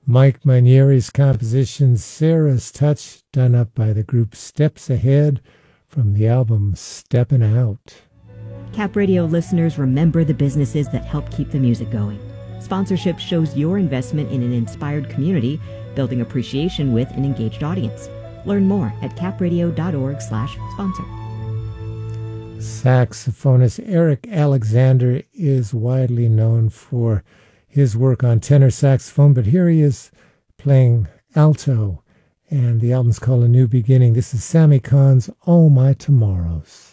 Mike Manieri's composition Sarah's Touch, done up by the group Steps Ahead from the album Steppin' Out. Cap Radio listeners, remember the businesses that help keep the music going. Sponsorship shows your investment in an inspired community, building appreciation with an engaged audience. Learn more at capradio.org/sponsor. Saxophonist Eric Alexander is widely known for his work on tenor saxophone, but here he is playing alto, and the album's called A New Beginning. This is Sammy Kahn's All My Tomorrows.